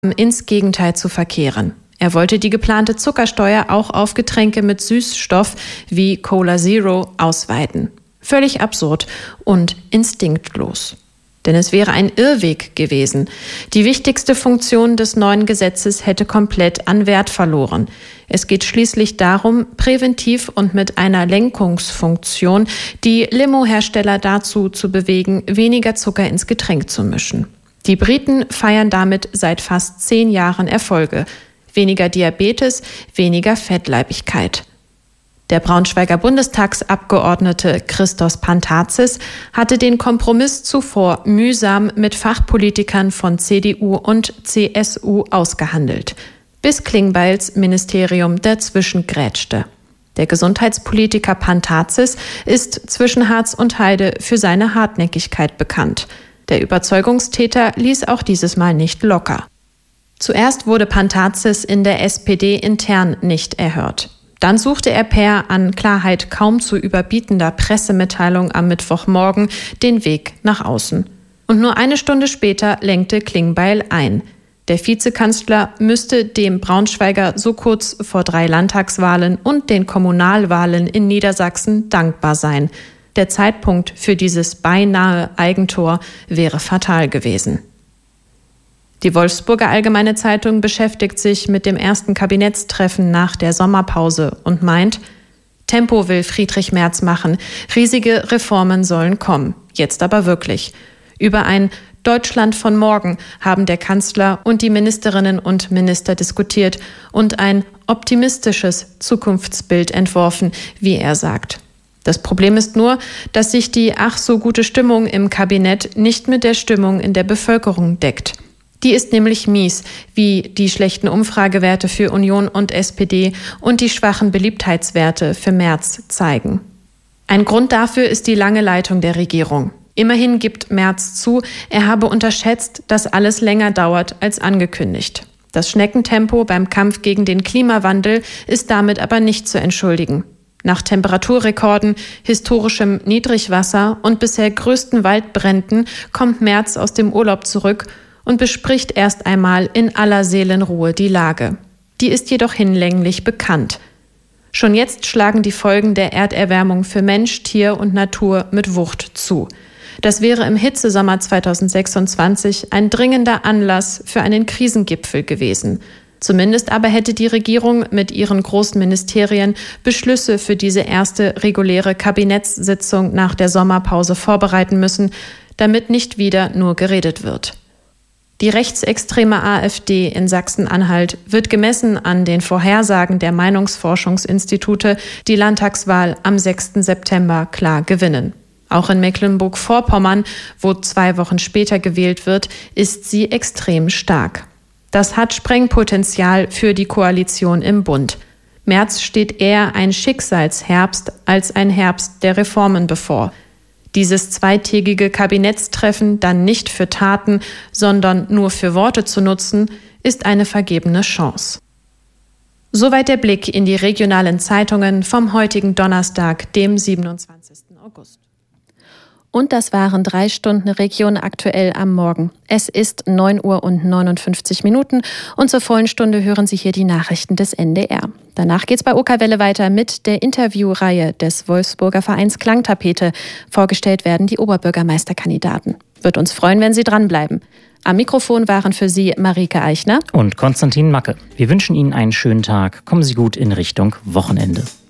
ins Gegenteil zu verkehren. Er wollte die geplante Zuckersteuer auch auf Getränke mit Süßstoff wie Cola Zero ausweiten. Völlig absurd und instinktlos. Denn es wäre ein Irrweg gewesen. Die wichtigste Funktion des neuen Gesetzes hätte komplett an Wert verloren. Es geht schließlich darum, präventiv und mit einer Lenkungsfunktion die Limo-Hersteller dazu zu bewegen, weniger Zucker ins Getränk zu mischen. Die Briten feiern damit seit fast 10 Jahren Erfolge. Weniger Diabetes, weniger Fettleibigkeit. Der Braunschweiger Bundestagsabgeordnete Christos Pantazis hatte den Kompromiss zuvor mühsam mit Fachpolitikern von CDU und CSU ausgehandelt, bis Klingbeils Ministerium dazwischen grätschte. Der Gesundheitspolitiker Pantazis ist zwischen Harz und Heide für seine Hartnäckigkeit bekannt. Der Überzeugungstäter ließ auch dieses Mal nicht locker. Zuerst wurde Pantazis in der SPD intern nicht erhört. Dann suchte er per an Klarheit kaum zu überbietender Pressemitteilung am Mittwochmorgen den Weg nach außen. Und nur eine Stunde später lenkte Klingbeil ein. Der Vizekanzler müsste dem Braunschweiger so kurz vor 3 Landtagswahlen und den Kommunalwahlen in Niedersachsen dankbar sein. Der Zeitpunkt für dieses beinahe Eigentor wäre fatal gewesen. Die Wolfsburger Allgemeine Zeitung beschäftigt sich mit dem ersten Kabinettstreffen nach der Sommerpause und meint, Tempo will Friedrich Merz machen, riesige Reformen sollen kommen, jetzt aber wirklich. Über ein Deutschland von morgen haben der Kanzler und die Ministerinnen und Minister diskutiert und ein optimistisches Zukunftsbild entworfen, wie er sagt. Das Problem ist nur, dass sich die ach so gute Stimmung im Kabinett nicht mit der Stimmung in der Bevölkerung deckt. Die ist nämlich mies, wie die schlechten Umfragewerte für Union und SPD und die schwachen Beliebtheitswerte für Merz zeigen. Ein Grund dafür ist die lange Leitung der Regierung. Immerhin gibt Merz zu, er habe unterschätzt, dass alles länger dauert als angekündigt. Das Schneckentempo beim Kampf gegen den Klimawandel ist damit aber nicht zu entschuldigen. Nach Temperaturrekorden, historischem Niedrigwasser und bisher größten Waldbränden kommt Merz aus dem Urlaub zurück und bespricht erst einmal in aller Seelenruhe die Lage. Die ist jedoch hinlänglich bekannt. Schon jetzt schlagen die Folgen der Erderwärmung für Mensch, Tier und Natur mit Wucht zu. Das wäre im Hitzesommer 2026 ein dringender Anlass für einen Krisengipfel gewesen. Zumindest aber hätte die Regierung mit ihren großen Ministerien Beschlüsse für diese erste reguläre Kabinettssitzung nach der Sommerpause vorbereiten müssen, damit nicht wieder nur geredet wird. Die rechtsextreme AfD in Sachsen-Anhalt wird gemessen an den Vorhersagen der Meinungsforschungsinstitute die Landtagswahl am 6. September klar gewinnen. Auch in Mecklenburg-Vorpommern, wo 2 Wochen später gewählt wird, ist sie extrem stark. Das hat Sprengpotenzial für die Koalition im Bund. Merz steht eher ein Schicksalsherbst als ein Herbst der Reformen bevor. Dieses zweitägige Kabinettstreffen dann nicht für Taten, sondern nur für Worte zu nutzen, ist eine vergebene Chance. Soweit der Blick in die regionalen Zeitungen vom heutigen Donnerstag, dem 27. August. Und das waren 3 Stunden Region aktuell am Morgen. Es ist 9:59 Uhr und zur vollen Stunde hören Sie hier die Nachrichten des NDR. Danach geht's bei OK-Welle weiter mit der Interviewreihe des Wolfsburger Vereins Klangtapete. Vorgestellt werden die Oberbürgermeisterkandidaten. Wird uns freuen, wenn Sie dranbleiben. Am Mikrofon waren für Sie Marike Eichner und Konstantin Macke. Wir wünschen Ihnen einen schönen Tag. Kommen Sie gut in Richtung Wochenende.